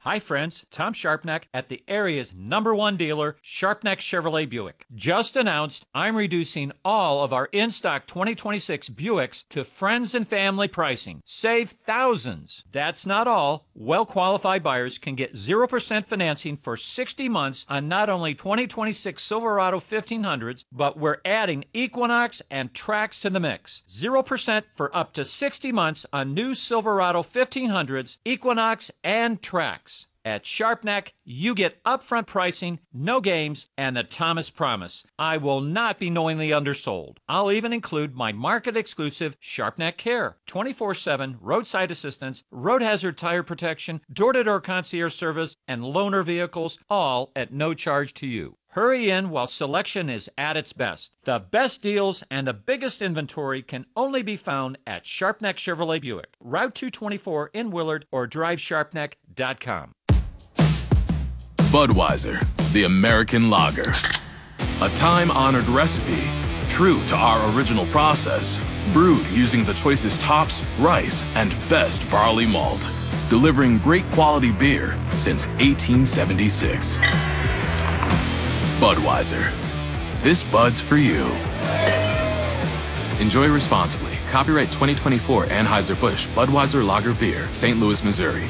Hi friends, Tom Sharpneck at the area's #1 dealer, Sharpneck Chevrolet Buick. Just announced I'm reducing all of our in-stock 2026 Buicks to friends and family pricing. Save thousands. That's not all. Well-qualified buyers can get 0% financing for 60 months on not only 2026 Silverado 1500s, but we're adding Equinox and Trax to the mix. 0% for up to 60 months on new Silverado 1500s, Equinox, and Trax. At Sharpneck, you get upfront pricing, no games, and the Thomas Promise. I will not be knowingly undersold. I'll even include my market-exclusive Sharpneck Care, 24/7 roadside assistance, road hazard tire protection, door-to-door concierge service, and loaner vehicles, all at no charge to you. Hurry in while selection is at its best. The best deals and the biggest inventory can only be found at Sharpneck Chevrolet Buick, Route 224 in Willard, or drivesharpneck.com. Budweiser, the American lager. A time-honored recipe, true to our original process, brewed using the choicest hops, rice, and best barley malt, delivering great quality beer since 1876. Budweiser. This Bud's for you. Enjoy responsibly. Copyright 2024 Anheuser-Busch Budweiser Lager Beer, St. Louis, Missouri.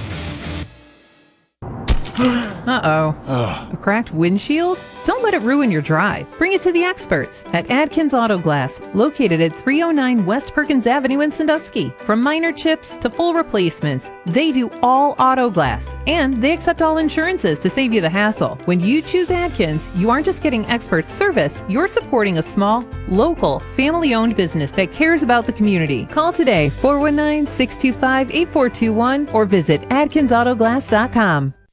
A cracked windshield? Don't let it ruin your drive. Bring it to the experts at Adkins Auto Glass, located at 309 West Perkins Avenue in Sandusky. From minor chips to full replacements, they do all auto glass, and they accept all insurances to save you the hassle. When you choose Adkins, you aren't just getting expert service, you're supporting a small, local, family-owned business that cares about the community. Call today, 419-625-8421, or visit AdkinsAutoglass.com.